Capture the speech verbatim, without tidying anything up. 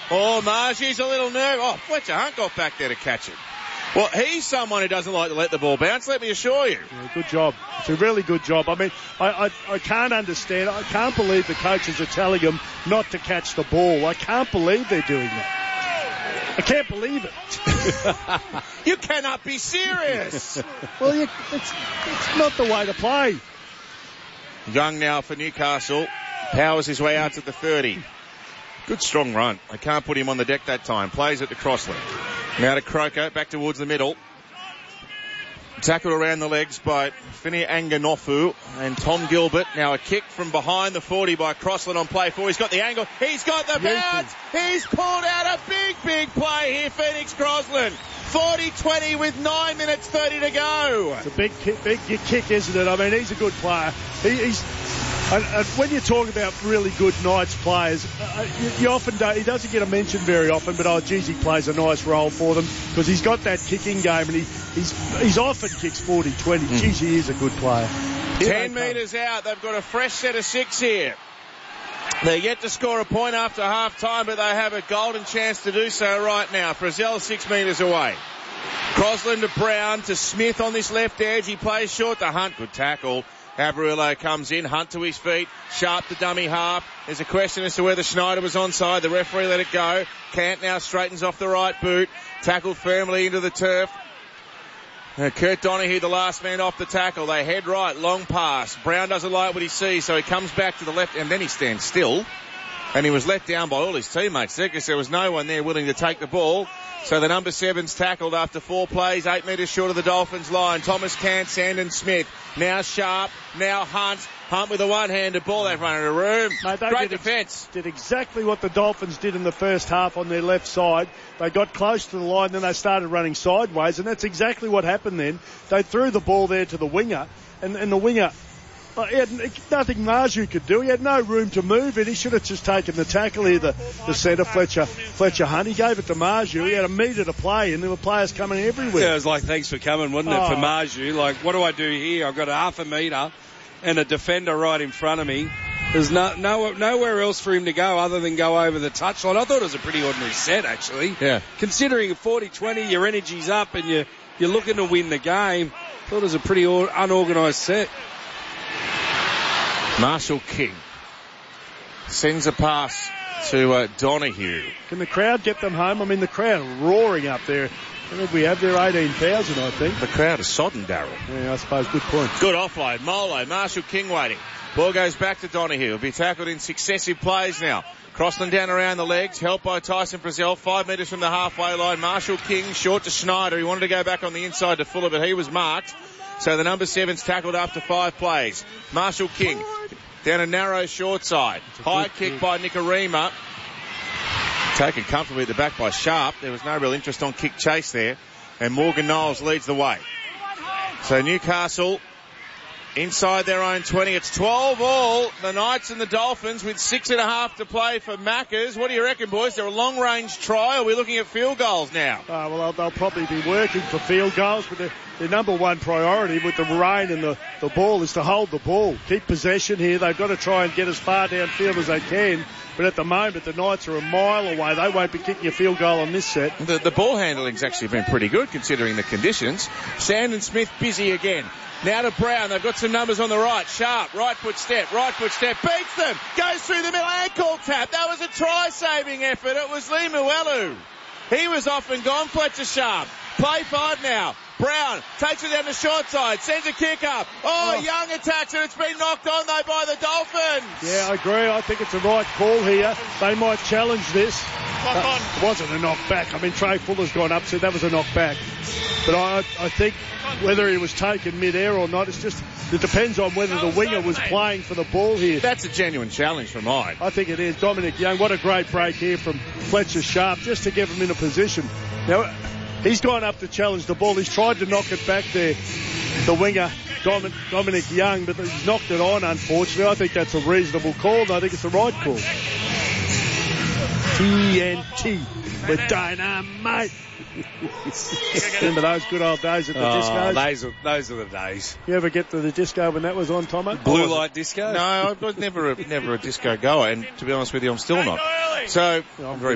Oh, Margie's a little nervous. Oh, Fletcher Hunt got back there to catch it. Well, he's someone who doesn't like to let the ball bounce, let me assure you. Yeah, good job. It's a really good job. I mean, I, I, I can't understand. I can't believe the coaches are telling him not to catch the ball. I can't believe they're doing that. I can't believe it. You cannot be serious. Well, you, it's, it's not the way to play. Young now for Newcastle. Powers his way out to the thirty. Good strong run. I can't put him on the deck that time. Plays it to Crossland. Now to Croker, back towards the middle. Tackled around the legs by Fini Anganofu and Tom Gilbert. Now a kick from behind the forty by Crossland on play four. He's got the angle. He's got the bounce. He's pulled out a big, big play here, Phoenix Crossland. forty twenty with nine minutes thirty to go. It's a big kick, big kick, isn't it? I mean, he's a good player. He, he's... And, and when you talk about really good Knights players, uh, you, you often don't, he doesn't get a mention very often, but oh, geez, he plays a nice role for them because he's got that kicking game and he he's he's often kicks forty twenty. Mm. Geez, he is a good player. Here Ten metres out. They've got a fresh set of six here. They're yet to score a point after half time, but they have a golden chance to do so right now. Frizzell six metres away. Crossland to Brown to Smith on this left edge. He plays short to Hunt. Good tackle. Averillo comes in, Hunt to his feet, Sharp to dummy half. There's a question as to whether Schneider was onside. The referee let it go. Cant now straightens off the right boot, tackled firmly into the turf. Uh, Kurt Donahue, the last man off the tackle. They head right, long pass. Brown doesn't like what he sees, so he comes back to the left, and then he stands still. And he was let down by all his teammates there because there was no one there willing to take the ball. So the number seven's tackled after four plays, eight metres short of the Dolphins line. Thomas Cant, Sandon Smith. Now Sharp, now Hunt. Hunt with a one-handed ball. They've run out of room. Mate, Great did defence. Ex- did exactly what the Dolphins did in the first half on their left side. They got close to the line, then they started running sideways, and that's exactly what happened then. They threw the ball there to the winger, and, and the winger... Uh, he had nothing Marju could do. He had no room to move it. He should have just taken the tackle here, the, the centre, Fletcher Fletcher Hunt. He gave it to Marju. He had a metre to play, and there were players coming everywhere. Yeah, it was like, thanks for coming, wasn't it, oh. for Marju? Like, what do I do here? I've got a half a metre and a defender right in front of me. There's no, no, nowhere else for him to go other than go over the touchline. I thought it was a pretty ordinary set, actually. Yeah. Considering forty twenty, your energy's up and you're, you're looking to win the game, I thought it was a pretty or, unorganised set. Marshall King sends a pass to uh, Donahue. Can the crowd get them home? I mean, the crowd are roaring up there. How many we have there? eighteen thousand, I think. The crowd is sodden, Darryl. Yeah, I suppose. Good point. Good offload. Molo, Marshall King waiting. Ball goes back to Donahue. He'll be tackled in successive plays now. Crossland down around the legs, helped by Tyson Frizzell, five metres from the halfway line. Marshall King short to Schneider. He wanted to go back on the inside to Fuller, but he was marked. So the number seven's tackled after five plays. Marshall King down a narrow short side. High kick kick by Nicarima. Taken comfortably at the back by Sharp. There was no real interest on kick chase there. And Morgan Knowles leads the way. So Newcastle inside their own twenty. It's twelve all. The Knights and the Dolphins with six and a half to play for Maccas. What do you reckon, boys? They're a long-range try. Or are we looking at field goals now? Oh, well, they'll, they'll probably be working for field goals, but their, their number one priority with the rain and the, the ball is to hold the ball. Keep possession here. They've got to try and get as far downfield as they can. But at the moment, the Knights are a mile away. They won't be kicking a field goal on this set. The, the ball handling's actually been pretty good considering the conditions. Sandon Smith busy again. Now to Brown. They've got some numbers on the right. Sharp, right foot step, right foot step. Beats them. Goes through the middle. Ankle tap. That was a try-saving effort. It was Lee Muelu. He was off and gone. Fletcher Sharp. Play five now. Brown takes it down the short side, sends a kick up. Oh, oh, Young attacks it. It's been knocked on, though, by the Dolphins. Yeah, I agree. I think it's a right call here. They might challenge this. Uh, it wasn't a knockback. I mean, Trey Fuller's gone up, so that was a knockback. But I, I think whether he was taken mid-air or not, it's just, it depends on whether the winger was playing for the ball here. That's a genuine challenge from mine. I think it is. Dominic Young, what a great break here from Fletcher Sharp, just to get him in a position. Now, he's gone up to challenge the ball. He's tried to knock it back there, the winger, Dominic, Dominic Young, but he's knocked it on, unfortunately. I think that's a reasonable call, and I think it's the right call. T N T with dynamite. Remember those good old days at the oh, discos? Those are, those are the days. You ever get to the disco when that was on, Tomo? Blue light disco? No, I was never a, never a disco goer, and to be honest with you, I'm still not. So, I'm very